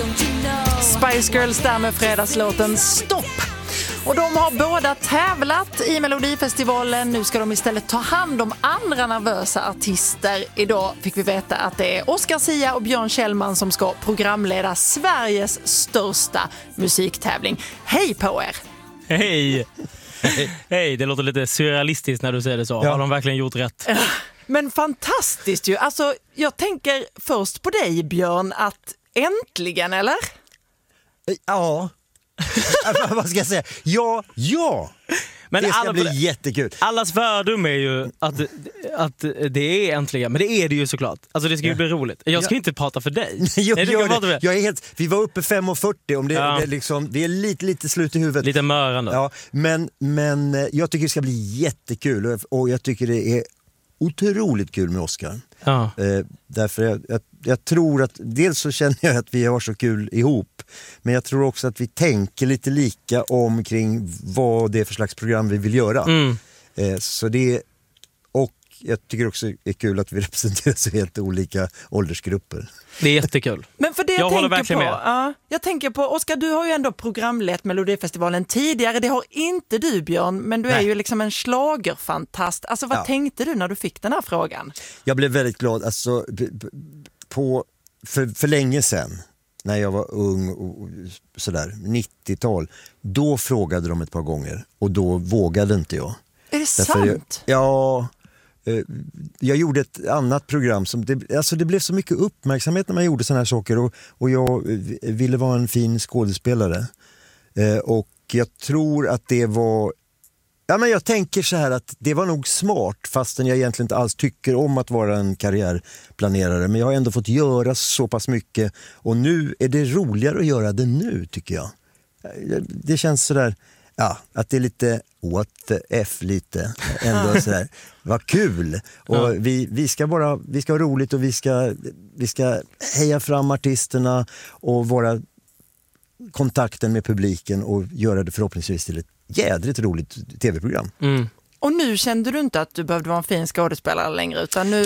Spice Girls där med fredagslåten Stopp. Och de har båda tävlat i Melodifestivalen. Nu ska de istället ta hand om andra nervösa artister. Idag fick vi veta att det är Oscar Sia och Björn Kjellman som ska programleda Sveriges största musiktävling. Hej på er! Hej! Hej, det låter lite surrealistiskt när du säger det så. Ja. Har de verkligen gjort rätt? Men fantastiskt ju. Alltså, jag tänker först på dig, Björn, att äntligen, eller? Ja. Vad ska jag säga? Ja. Men det ska bli jättekul. Allas fördom är ju att det är äntligen. Men det är det ju såklart. Alltså det ska ju bli roligt. Jag ska inte prata för dig. Jag är helt, vi var uppe 5:40 om det liksom, vi är lite slut i huvudet. Lite mörande. Ja, men jag tycker det ska bli jättekul. Och jag tycker det är otroligt kul med Oscar. Ja. Därför jag tror att dels så känner jag att vi har så kul ihop, men jag tror också att vi tänker lite lika omkring vad det är för slags program vi vill göra. Så det, och jag tycker också det är kul att vi representerar så helt olika åldersgrupper. Det är jättekul. Men för det jag tänker på, Oscar, du har ju ändå programlett Melodifestivalen tidigare. Det har inte du, Björn, men du är ju liksom en schlagerfantast. Alltså vad tänkte du när du fick den här frågan? Jag blev väldigt glad. Alltså, för länge sedan, när jag var ung och sådär, 90-tal, då frågade de ett par gånger och då vågade inte jag. Är det sant? Jag gjorde ett annat program som det blev så mycket uppmärksamhet när man gjorde såna här saker, och jag ville vara en fin skådespelare, och jag tror att det var, men jag tänker så här att det var nog smart, fastän jag egentligen inte alls tycker om att vara en karriärplanerare, men jag har ändå fått göra så pass mycket, och nu är det roligare att göra det nu, tycker jag. Det känns sådär, att det är lite what the F lite ändå sådär. Vad kul. Och vi ska ha roligt, och vi ska heja fram artisterna och vara kontakten med publiken och göra det förhoppningsvis till ett jädrigt roligt tv-program. Och nu kände du inte att du behövde vara en fin skådespelare längre, utan nu...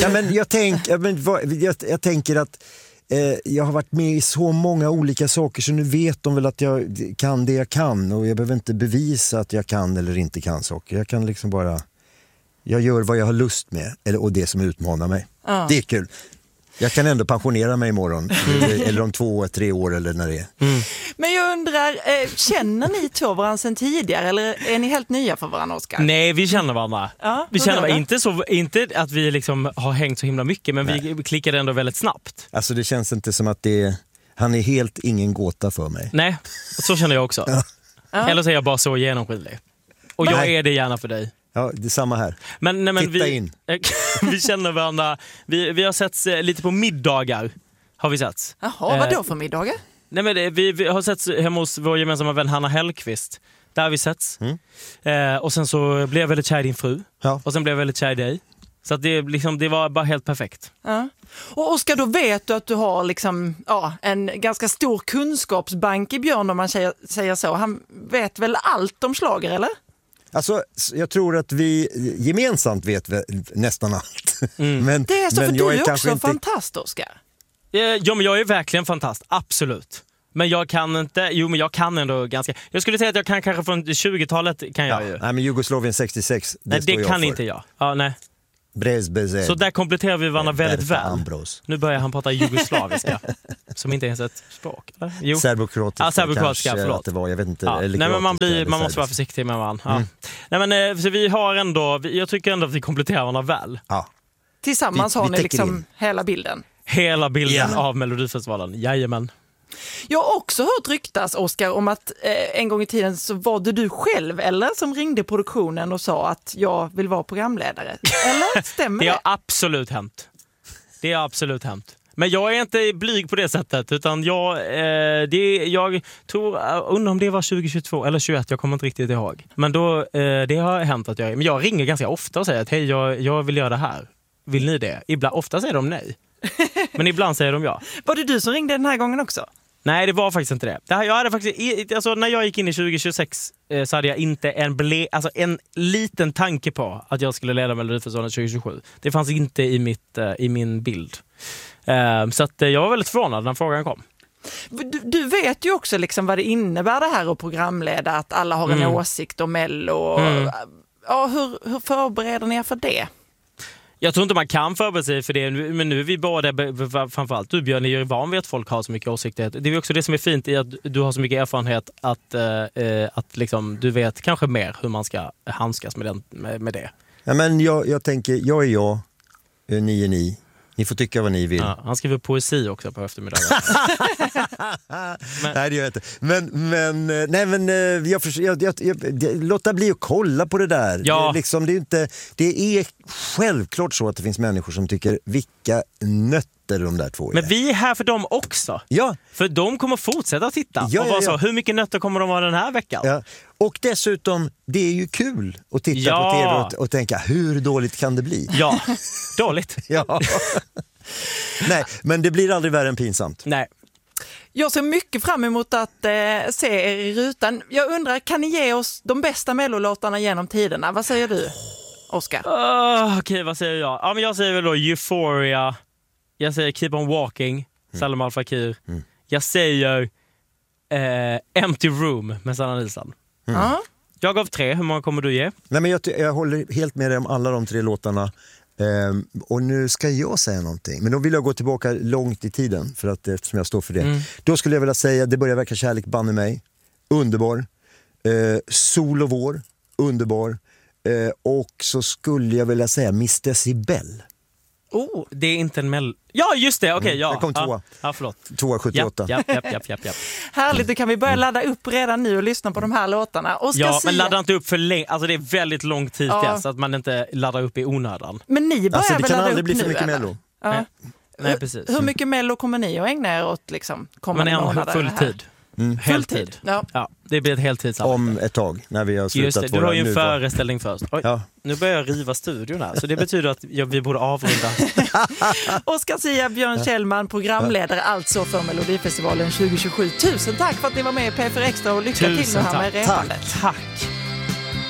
Jag tänker att jag har varit med i så många olika saker, så nu vet de väl att jag kan det jag kan, och jag behöver inte bevisa att jag kan eller inte kan saker. Jag kan liksom bara, jag gör vad jag har lust med, och det som utmanar mig. Det är kul. Jag kan ändå pensionera mig imorgon eller om 2-3 år eller när det är. Men jag undrar, känner ni två varandra sedan tidigare, eller är ni helt nya för varandra, Oscar? Nej, vi känner varandra. Vi känner varandra, inte att vi liksom har hängt så himla mycket, men vi klickade ändå väldigt snabbt. Alltså det känns inte som att han är helt ingen gåta för mig. Nej, så känner jag också. Eller så är jag bara så genomskinlig. Och jag är det gärna för dig. Ja, det är samma här. Men Titta in. Vi känner varandra. Vi har setts lite på middagar. Har vi setts. Jaha, vad då för middagar? Nej, men vi har setts hemma hos vår gemensamma vän Hanna Hellqvist. Där har vi setts. Och sen så blev jag väldigt kär i din fru. Ja. Och sen blev jag väldigt kär i dig. Så att det var bara helt perfekt. Ja. Och Oscar, då vet du att du har liksom, en ganska stor kunskapsbank i Björn, om man säger så. Han vet väl allt om schlager, eller? Alltså, jag tror att vi gemensamt vet nästan allt. Men, det är så, men för du är också fantast, Oscar. Ja, men jag är verkligen fantast, absolut. Men jag kan inte, men jag kan ändå ganska. Jag skulle säga att jag kan kanske från 20-talet kan jag ju. Nej, men Jugoslavien 66, det kan inte jag. Ja, nej. Så där kompletterar vi varandra väldigt väl. Nu börjar han prata jugoslaviska, som inte ens är ett språk, eller? Jo. Serbokroatiska, förlåt. Det var, jag vet inte. Nej, men man måste vara försiktig med varandra. Nej, men så vi har ändå, jag tycker ändå att vi kompletterar varandra väl. Tillsammans har ni liksom hela bilden. Hela bilden av Melodifestivalen, jajamän. Jag har också hört ryktas, Oscar, om att en gång i tiden så var det du själv eller som ringde produktionen och sa att jag vill vara programledare. Eller stämmer det? Det har absolut hänt. Men jag är inte blyg på det sättet, utan jag tror, undrar om det var 2022 eller 2021, jag kommer inte riktigt ihåg. Men då, det har hänt att men jag ringer ganska ofta och säger att hej, jag vill göra det här. Vill ni det? Ofta säger de nej. Men ibland säger de ja. Var det du som ringde den här gången också? Nej, det var faktiskt inte det. Jag hade faktiskt, alltså, när jag gick in i 2026 så hade jag inte en liten tanke på att jag skulle leda Melodifestivalen 2027. Det fanns inte i min bild. Så att jag var väldigt förvånad när frågan kom. Du vet ju också liksom vad det innebär det här att programleda, att alla har en åsikt om Mello. Ja, hur förbereder ni er för det? Jag tror inte man kan förbereda sig för det, men nu är vi båda, framförallt du Björn, är ju van vid att folk har så mycket åsikter. Det är också det som är fint i att du har så mycket erfarenhet att liksom, du vet kanske mer hur man ska handskas med det. Ja, men jag tänker, jag är jag, ni är ni. Ni får tycka vad ni vill. Ja, han skriver poesi också på eftermiddagen. Nej, det gör jag inte. Men låta bli att kolla på det där. Ja. Det är självklart så att det finns människor som tycker vilka nötter de där två är. Men vi är här för dem också. Ja. För de kommer fortsätta titta. Ja, och vara ja. så, hur mycket nötter kommer de ha den här veckan? Ja. Och dessutom, det är ju kul att titta på tv och tänka, hur dåligt kan det bli? Ja, dåligt. Ja. Nej, men det blir aldrig värre än pinsamt. Nej. Jag ser mycket fram emot att se er i rutan. Jag undrar, kan ni ge oss de bästa mellolåtarna genom tiderna? Vad säger du, Oscar? Okej, vad säger jag? Ja, men jag säger väl då Euphoria. Jag säger Keep on Walking, Salam Al Fakir. Jag säger Empty Room med Sanna Nilsson. Jag gav 3, hur många kommer du ge? Nej, men jag håller helt med dig om alla de 3 låtarna. Och nu ska jag säga någonting. Men då vill jag gå tillbaka långt i tiden, för att, eftersom jag står för det. Då skulle jag vilja säga Det börjar verka kärlek, banne mig. Underbar. Sol och vår. Underbar. Och så skulle jag vilja säga Miss Decibel. Det är inte en Ja, just det, okej. Ja. Jag kom 2. Ja, förlåt. 2,78. Japp. Härligt, då kan vi börja ladda upp redan nu och lyssna på de här låtarna. Men ladda inte upp för länge. Alltså det är väldigt lång tid så att man inte laddar upp i onödan. Men ni börjar väl det kan ladda aldrig upp bli för nu, mycket eller? Mello. Ja. Nej, precis. Hur mycket Mello kommer ni att ägna er åt liksom, kommande månader? Fulltid. Heltid. Ja. Det blir ett heltidsarbete. Om ett tag, när vi har slutat. Just det, du har ju en föreställning först. Oj, ja. Nu börjar jag riva studion här, så det betyder att vi borde avrunda. Oscar Sia, Björn Kjellman, programledare alltså för Melodifestivalen 2027. Tusen tack för att ni var med i P4 Extra och lycka till nu här med repandet. Tack.